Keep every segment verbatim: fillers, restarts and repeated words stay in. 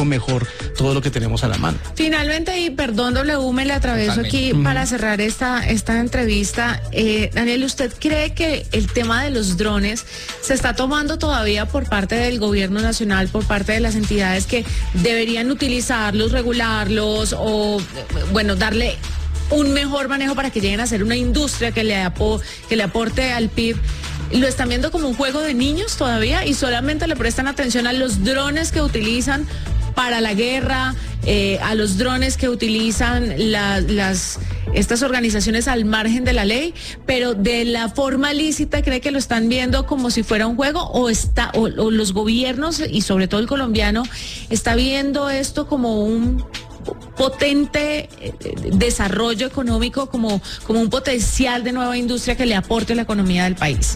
poco mejor todo lo que tenemos a la mano. Finalmente, y perdón, W, me le atraveso Totalmente. aquí Mm. para cerrar esta, esta entrevista. Eh, Daniel, ¿usted cree que el tema de los drones se está tomando todavía por parte del gobierno nacional, por parte de las entidades que deberían utilizarlos, regularlos o, bueno, darle un mejor manejo para que lleguen a ser una industria que le, apo, que le aporte al P I B? ¿Lo están viendo como un juego de niños todavía y solamente le prestan atención a los drones que utilizan para la guerra, eh, a los drones que utilizan la, las estas organizaciones al margen de la ley, pero de la forma lícita cree que lo están viendo como si fuera un juego, o está o, o los gobiernos y sobre todo el colombiano está viendo esto como un potente eh, desarrollo económico, como, como un potencial de nueva industria que le aporte a la economía del país?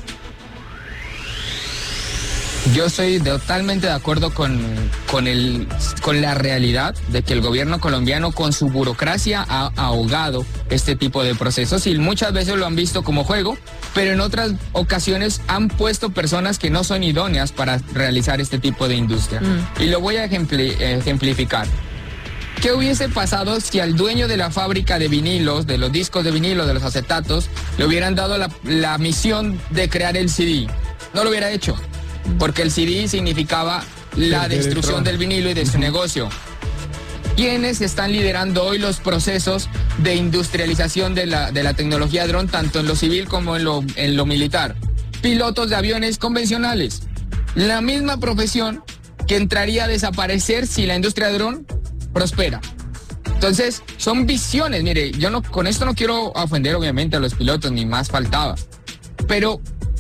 Yo estoy totalmente de acuerdo con, con, el, con la realidad de que el gobierno colombiano con su burocracia ha ahogado este tipo de procesos y muchas veces lo han visto como juego, pero en otras ocasiones han puesto personas que no son idóneas para realizar este tipo de industria. Mm. Y lo voy a ejempli- ejemplificar. ¿Qué hubiese pasado si al dueño de la fábrica de vinilos, de los discos de vinilo, de los acetatos, le hubieran dado la, la misión de crear el C D? No lo hubiera hecho, porque el C D significaba la destrucción del vinilo y de su negocio. ¿Quiénes están liderando hoy los procesos de industrialización de la, de la tecnología dron, tanto en lo civil como en lo, en lo militar? Pilotos de aviones convencionales. La misma profesión que entraría a desaparecer si la industria de dron prospera. Entonces, son visiones. Mire, yo no, con esto no quiero ofender obviamente a los pilotos, ni más faltaba. Pero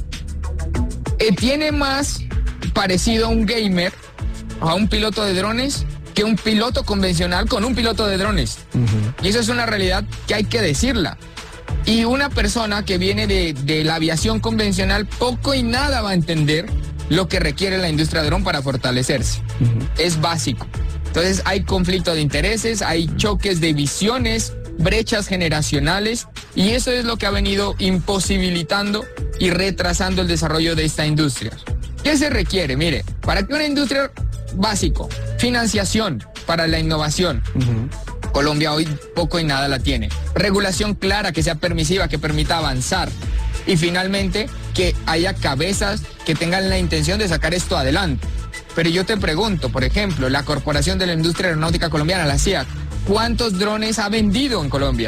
eh, tiene más parecido a un gamer, a un piloto de drones, que un piloto convencional con un piloto de drones. Uh-huh. Y eso es una realidad que hay que decirla. Y una persona que viene de, de la aviación convencional poco y nada va a entender lo que requiere la industria de dron para fortalecerse. Uh-huh. Es básico. Entonces hay conflicto de intereses, hay choques de visiones, brechas generacionales, y eso es lo que ha venido imposibilitando y retrasando el desarrollo de esta industria. ¿Qué se requiere? Mire, para que una industria, básico, financiación para la innovación. Uh-huh. Colombia hoy poco y nada la tiene. Regulación clara que sea permisiva, que permita avanzar. Y finalmente, que haya cabezas que tengan la intención de sacar esto adelante. Pero yo te pregunto, por ejemplo, la Corporación de la Industria Aeronáutica Colombiana, la C I A C, ¿cuántos drones ha vendido en Colombia?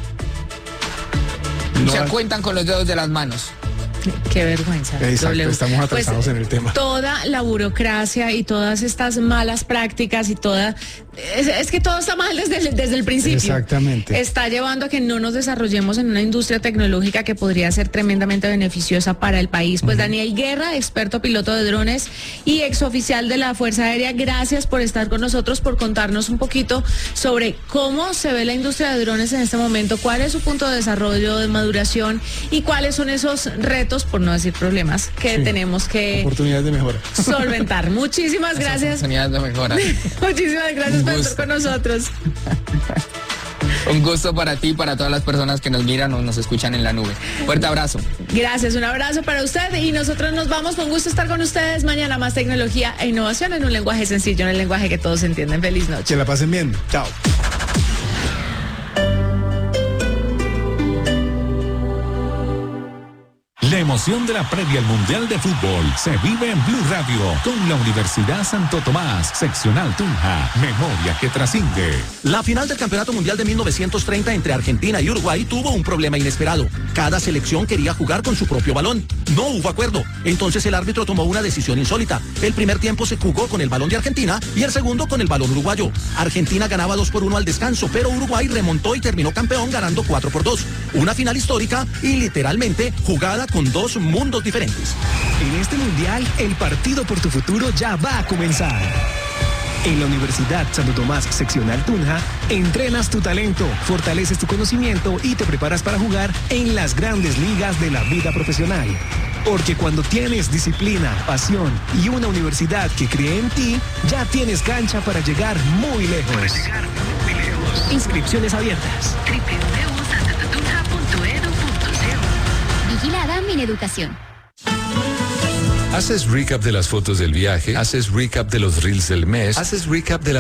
No, se cuentan con los dedos de las manos. Qué vergüenza. Exacto, w. Estamos atrasados pues, en el tema. Toda la burocracia y todas estas malas prácticas y toda... Es, es que todo está mal desde el, desde el principio. Exactamente. Está llevando a que no nos desarrollemos en una industria tecnológica que podría ser tremendamente beneficiosa para el país. Pues uh-huh. Daniel Guerra, experto piloto de drones y exoficial de la Fuerza Aérea, gracias por estar con nosotros, por contarnos un poquito sobre cómo se ve la industria de drones en este momento, cuál es su punto de desarrollo, de maduración y cuáles son esos retos, por no decir problemas, que sí, tenemos que oportunidades de mejora solventar. Muchísimas Esas gracias. Oportunidades de mejora. Muchísimas gracias por estar con nosotros. Un gusto para ti y para todas las personas que nos miran o nos escuchan en la nube. Fuerte abrazo. Gracias, un abrazo para usted y nosotros nos vamos. Con gusto estar con ustedes. Mañana más tecnología e innovación en un lenguaje sencillo, en el lenguaje que todos entienden. Feliz noche. Que la pasen bien. Chao. La emoción de la previa al Mundial de Fútbol se vive en Blue Radio con la Universidad Santo Tomás, seccional Tunja, memoria que trasciende. La final del Campeonato Mundial de mil novecientos treinta entre Argentina y Uruguay tuvo un problema inesperado. Cada selección quería jugar con su propio balón. No hubo acuerdo. Entonces el árbitro tomó una decisión insólita. El primer tiempo se jugó con el balón de Argentina y el segundo con el balón uruguayo. Argentina ganaba dos por uno al descanso, pero Uruguay remontó y terminó campeón ganando cuatro por dos. Una final histórica y literalmente jugada con dos mundos diferentes. En este mundial, el partido por tu futuro ya va a comenzar. En la Universidad Santo Tomás Seccional Tunja, entrenas tu talento, fortaleces tu conocimiento y te preparas para jugar en las grandes ligas de la vida profesional. Porque cuando tienes disciplina, pasión y una universidad que cree en ti, ya tienes cancha para llegar muy lejos. Para llegar muy lejos. Inscripciones abiertas. doble u doble u doble u punto santo tunja punto e d u punto c o. Vigilada Mineducación. Haces recap de las fotos del viaje, haces recap de los reels del mes, haces recap de la